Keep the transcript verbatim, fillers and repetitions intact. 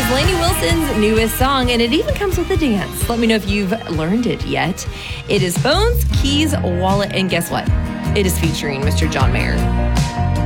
is Lainey Wilson's newest song, and it even comes with a dance. Let me know if you've learned it yet. It is Phones, Keys, Wallet, and guess what? It is featuring Mister John Mayer.